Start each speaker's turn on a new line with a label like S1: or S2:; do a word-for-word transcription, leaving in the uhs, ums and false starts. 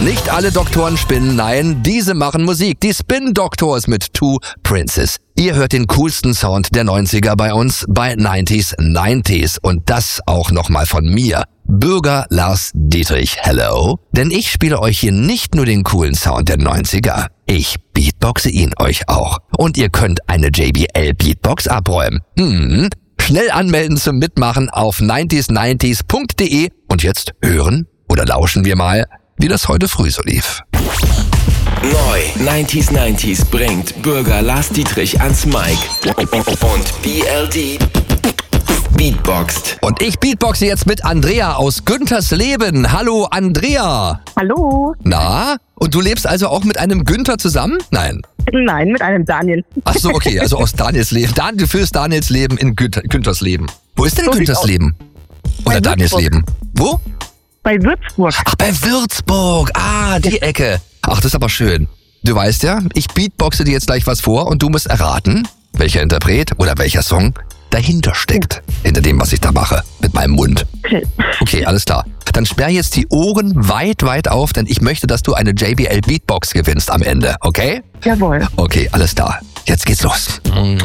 S1: Nicht alle Doktoren spinnen, nein, diese machen Musik. Die Spin Doctors mit Two Princes. Ihr hört den coolsten Sound der neunziger bei uns bei neunzig neunzig und das auch nochmal von mir. Bürger Lars Dietrich, hello. Denn ich spiele euch hier nicht nur den coolen Sound der neunziger, ich beatboxe ihn euch auch. Und ihr könnt eine J B L Beatbox abräumen. Hm. Schnell anmelden zum Mitmachen auf neunzig neunzig punkt de und jetzt hören oder lauschen wir mal, wie das heute früh so lief.
S2: Neu neunzig neunzig bringt Bürger Lars Dietrich ans Mic und B L D beatboxt.
S1: Und ich beatboxe jetzt mit Andrea aus Güntersleben. Hallo Andrea.
S3: Hallo.
S1: Na, und du lebst also auch mit einem Günther zusammen? Nein.
S3: Nein, mit einem Daniel.
S1: Ach so, okay, also aus Daniels Leben. Dan, du führst Daniels Leben in Günther, Güntersleben. Wo ist denn
S3: So
S1: Günthers
S3: sieht's
S1: Leben? Oder
S3: Bei
S1: Daniels
S3: Würzburg.
S1: Leben? Wo?
S3: Bei Würzburg.
S1: Ach, bei Würzburg. Ah, die Ecke. Ach, das ist aber schön. Du weißt ja, ich beatboxe dir jetzt gleich was vor und du musst erraten, welcher Interpret oder welcher Song dahinter steckt. Hinter dem, was ich da mache. Mit meinem Mund.
S3: Okay.
S1: Okay, alles klar. Dann sperr jetzt die Ohren weit, weit auf, denn ich möchte, dass du eine J B L Beatbox gewinnst am Ende, okay?
S3: Jawohl.
S1: Okay, alles klar. Jetzt geht's los.